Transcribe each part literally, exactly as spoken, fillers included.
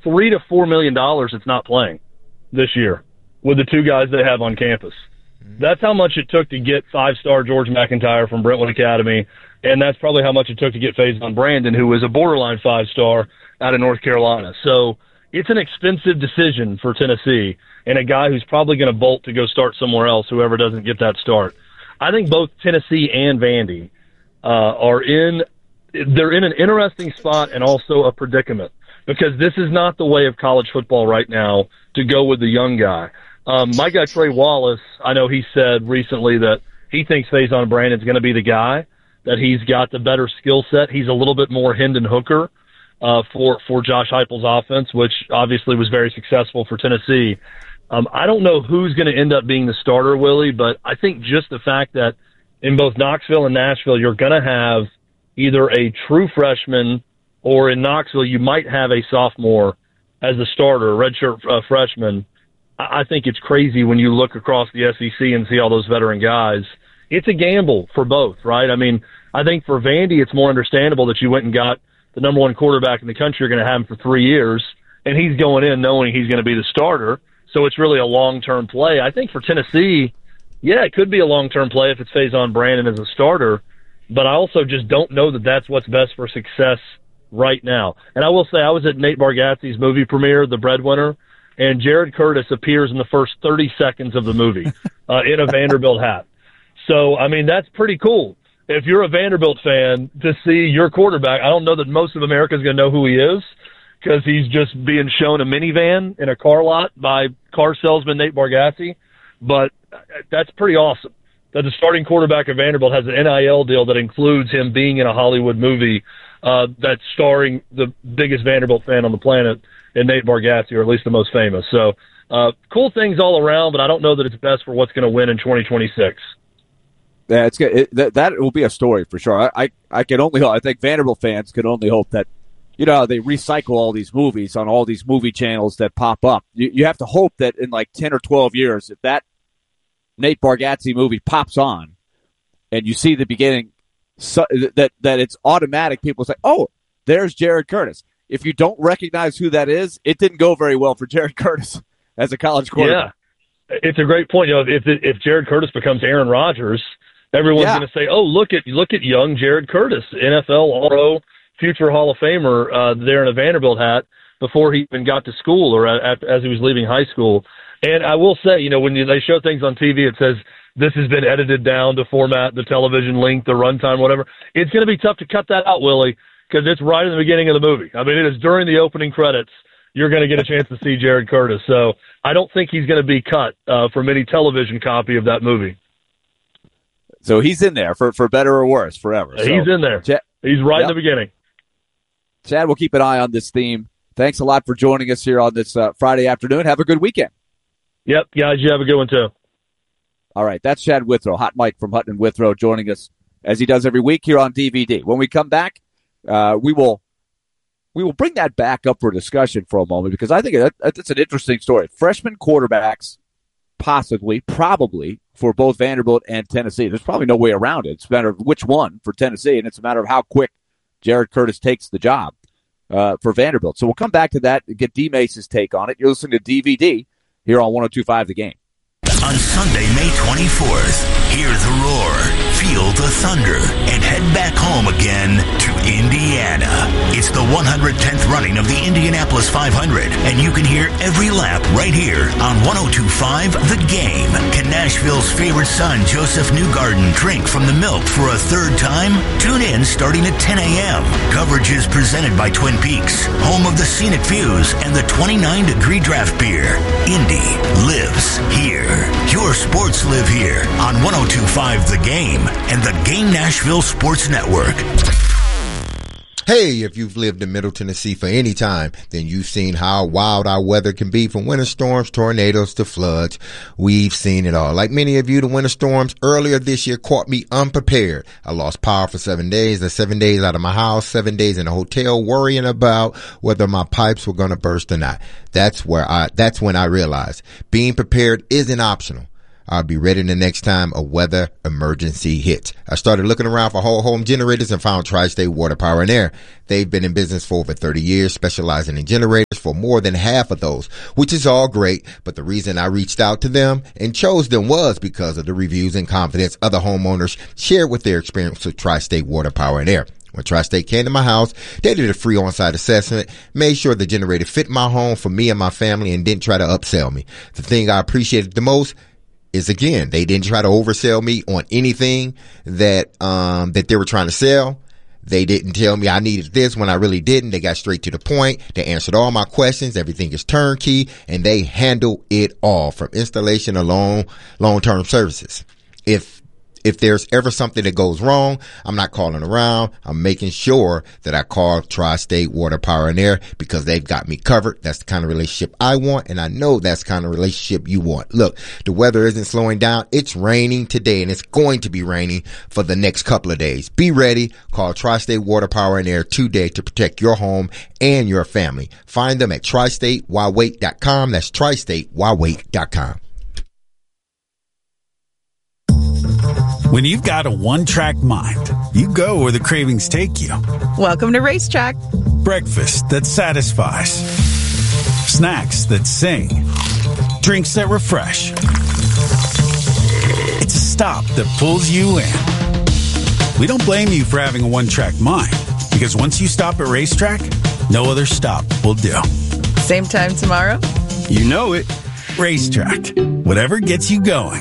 three to four million dollars it's not playing this year with the two guys they have on campus. That's how much it took to get five-star George McIntyre from Brentwood Academy, and that's probably how much it took to get Faison Brandon, who is a borderline five-star out of North Carolina. So it's an expensive decision for Tennessee, and a guy who's probably going to bolt to go start somewhere else, whoever doesn't get that start. I think both Tennessee and Vandy uh, are in – they're in an interesting spot and also a predicament, because this is not the way of college football right now to go with the young guy. Um, my guy Trey Wallace, I know he said recently that he thinks Faison Brandon's going to be the guy, that he's got the better skill set. He's a little bit more Hendon Hooker uh, for for Josh Heupel's offense, which obviously was very successful for Tennessee. Um, I don't know who's going to end up being the starter, Willie, but I think just the fact that in both Knoxville and Nashville, you're going to have either a true freshman, or in Knoxville, you might have a sophomore as a starter, a redshirt uh, freshman. I think it's crazy when you look across the S E C and see all those veteran guys. It's a gamble for both, right? I mean, I think for Vandy, it's more understandable that you went and got the number one quarterback in the country. You're going to have him for three years, and he's going in knowing he's going to be the starter. So it's really a long-term play. I think for Tennessee, yeah, it could be a long-term play if it's Faison Brandon as a starter, but I also just don't know that that's what's best for success right now. And I will say, I was at Nate Bargatze's movie premiere, The Breadwinner, and Jared Curtis appears in the first thirty seconds of the movie uh, in a Vanderbilt hat. So, I mean, that's pretty cool. If you're a Vanderbilt fan, to see your quarterback, I don't know that most of America is going to know who he is, because he's just being shown a minivan in a car lot by car salesman Nate Bargatze. But that's pretty awesome that the starting quarterback of Vanderbilt has an N I L deal that includes him being in a Hollywood movie uh, that's starring the biggest Vanderbilt fan on the planet, and Nate Bargatze, or at least the most famous. So uh, cool things all around, but I don't know that it's best for what's going to win in twenty twenty-six. Yeah, it's good. It, that, that will be a story for sure. I, I, I can only hope, I think Vanderbilt fans can only hope that, you know, they recycle all these movies on all these movie channels that pop up. You, you have to hope that in like ten or twelve years, if that Nate Bargatze movie pops on and you see the beginning, so, that, that it's automatic. People say, oh, there's Jared Curtis. If you don't recognize who that is, it didn't go very well for Jared Curtis as a college quarterback. Yeah, it's a great point. You know, if if Jared Curtis becomes Aaron Rodgers, everyone's yeah. going to say, "Oh, look at look at young Jared Curtis, N F L All-Pro, future Hall of Famer, uh, there in a Vanderbilt hat before he even got to school or at, as he was leaving high school." And I will say, you know, when you, they show things on T V, it says this has been edited down to format the television length, the runtime, whatever. It's going to be tough to cut that out, Willie, because it's right in the beginning of the movie. I mean, it is during the opening credits. You're going to get a chance to see Jared Curtis. So I don't think he's going to be cut uh, from any television copy of that movie. So he's in there for, for better or worse forever. So, he's in there. Ch- he's right yep. in the beginning. Chad, we'll keep an eye on this theme. Thanks a lot for joining us here on this uh, Friday afternoon. Have a good weekend. Yep, guys, you have a good one too. All right, that's Chad Withrow, Hot Mike from Hutton and Withrow, joining us as he does every week here on D V D. When we come back, uh, we will we will bring that back up for discussion for a moment, because I think that, that's an interesting story. Freshman quarterbacks, possibly, probably, for both Vanderbilt and Tennessee. There's probably no way around it. It's a matter of which one for Tennessee, and it's a matter of how quick Jared Curtis takes the job uh, for Vanderbilt. So we'll come back to that and get D. Mace's take on it. You're listening to D V D here on one oh two point five The Game. On Sunday, May twenty-fourth, hear the roar, feel the thunder, and head back home again to Indiana. It's the one hundred tenth running of the Indianapolis five hundred, and you can hear every lap right here on one oh two point five The Game. Can Nashville's favorite son, Joseph Newgarden, drink from the milk for a third time? Tune in starting at ten a.m. Coverage is presented by Twin Peaks, home of the scenic views and the twenty-nine degree draft beer. Indy lives here. Your sports live here on one oh two point five The Game and the Game Nashville Sports Network. Hey, if you've lived in Middle Tennessee for any time, then you've seen how wild our weather can be, from winter storms, tornadoes, to floods. We've seen it all. Like many of you, the winter storms earlier this year caught me unprepared. I lost power for seven days. The seven days out of my house, seven days in a hotel, worrying about whether my pipes were going to burst or not. That's where I, that's when I realized being prepared isn't optional. I'll be ready the next time a weather emergency hits. I started looking around for whole home generators and found Tri-State Water, Power, and Air. They've been in business for over thirty years, specializing in generators for more than half of those, which is all great. But the reason I reached out to them and chose them was because of the reviews and confidence other homeowners shared with their experience with Tri-State Water, Power, and Air. When Tri-State came to my house, they did a free on-site assessment, made sure the generator fit my home for me and my family, and didn't try to upsell me. The thing I appreciated the most is, again, they didn't try to oversell me on anything that um that they were trying to sell. They didn't tell me I needed this when I really didn't. They got straight to the point. They answered all my questions. Everything is turnkey, and they handle it all, from installation to long, long-term services. If If there's ever something that goes wrong, I'm not calling around. I'm making sure that I call Tri-State Water, Power, and Air because they've got me covered. That's the kind of relationship I want, and I know that's the kind of relationship you want. Look, the weather isn't slowing down. It's raining today, and it's going to be raining for the next couple of days. Be ready. Call Tri-State Water, Power, and Air today to protect your home and your family. Find them at tri state why wait dot com. That's tri state why wait dot com. When you've got a one-track mind, you go where the cravings take you. Welcome to Racetrack. Breakfast that satisfies. Snacks that sing. Drinks that refresh. It's a stop that pulls you in. We don't blame you for having a one-track mind, because once you stop at Racetrack, no other stop will do. Same time tomorrow? You know it. Racetrack. Whatever gets you going.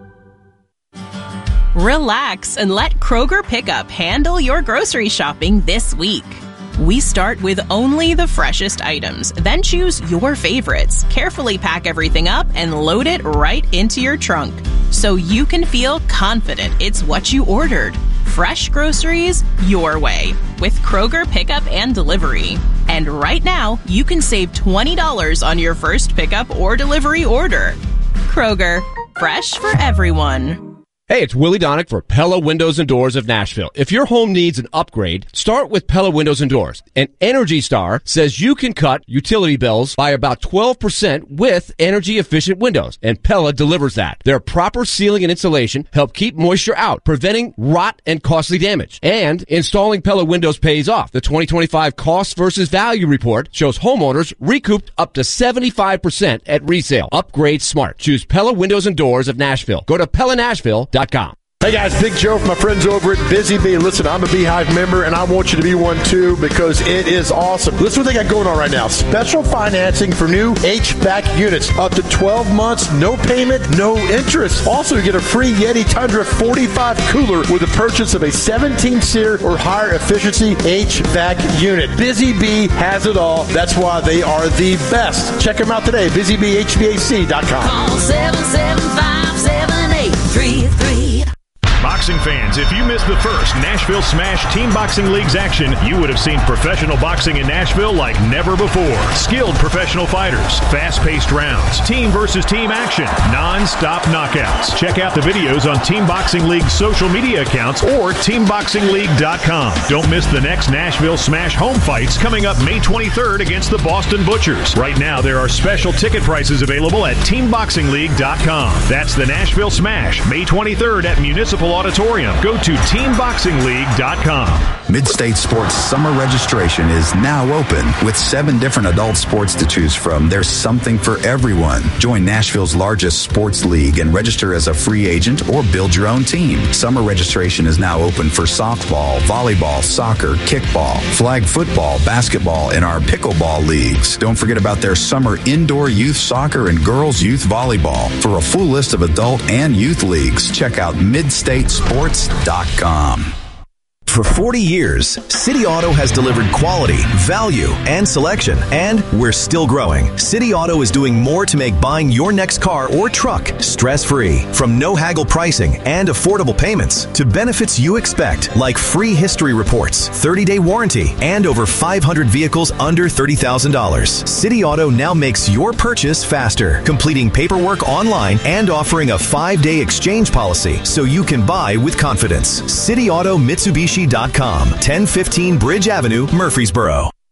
Relax and let Kroger Pickup handle your grocery shopping this week. We start with only the freshest items, then choose your favorites, carefully pack everything up, and load it right into your trunk so you can feel confident it's what you ordered. Fresh groceries your way with Kroger Pickup and Delivery. And right now, you can save twenty dollars on your first pickup or delivery order. Kroger, fresh for everyone. Hey, it's Willie Donick for Pella Windows and Doors of Nashville. If your home needs an upgrade, start with Pella Windows and Doors. And Energy Star says you can cut utility bills by about twelve percent with energy-efficient windows, and Pella delivers that. Their proper sealing and insulation help keep moisture out, preventing rot and costly damage. And installing Pella windows pays off. The twenty twenty-five Cost versus Value Report shows homeowners recouped up to seventy-five percent at resale. Upgrade smart. Choose Pella Windows and Doors of Nashville. Go to Pella Nashville dot com. Hey guys, Big Joe from my friends over at Busy Bee. Listen, I'm a Beehive member, and I want you to be one too because it is awesome. Listen what they got going on right now. Special financing for new H V A C units. Up to twelve months, no payment, no interest. Also, you get a free Yeti Tundra forty-five cooler with the purchase of a seventeen seer or higher efficiency H V A C unit. Busy Bee has it all. That's why they are the best. Check them out today, busy bee H V A C dot com. Call seven seven five, seven eight three three. Boxing fans, if you missed the first Nashville Smash Team Boxing League's action, you would have seen professional boxing in Nashville like never before. Skilled professional fighters, fast-paced rounds, team versus team action, non-stop knockouts. Check out the videos on Team Boxing League's social media accounts or team boxing league dot com. Don't miss the next Nashville Smash home fights coming up May twenty-third against the Boston Butchers. Right now, there are special ticket prices available at team boxing league dot com. That's the Nashville Smash, May twenty-third at Municipal Auditorium. Go to team boxing league dot com. Midstate Sports summer registration is now open. With seven different adult sports to choose from, there's something for everyone. Join Nashville's largest sports league and register as a free agent or build your own team. Summer registration is now open for softball, volleyball, soccer, kickball, flag football, basketball, and our pickleball leagues. Don't forget about their summer indoor youth soccer and girls youth volleyball. For a full list of adult and youth leagues, check out midstate sports dot com. For forty years, City Auto has delivered quality, value, and selection, and we're still growing. City Auto is doing more to make buying your next car or truck stress-free. From no haggle pricing and affordable payments to benefits you expect, like free history reports, thirty-day warranty, and over five hundred vehicles under thirty thousand dollars. City Auto now makes your purchase faster, completing paperwork online and offering a five-day exchange policy so you can buy with confidence. City Auto Mitsubishi dot com, ten fifteen Bridge Avenue, Murfreesboro.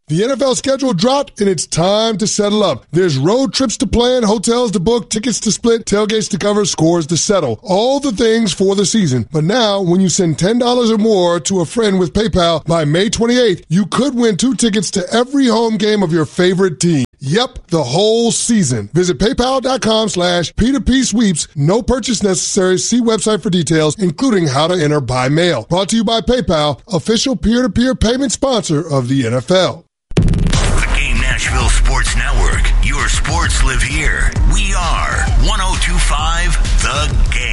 The N F L schedule dropped, and it's time to settle up. There's road trips to plan, hotels to book, tickets to split, tailgates to cover, scores to settle. All the things for the season. But now, when you send ten dollars or more to a friend with PayPal by May twenty-eighth, you could win two tickets to every home game of your favorite team. Yep, the whole season. Visit paypal.com slash P2P sweeps. No purchase necessary. See website for details, including how to enter by mail. Brought to you by PayPal, official peer-to-peer payment sponsor of the N F L. The Game Nashville Sports Network. Your sports live here. We are one oh two point five The Game.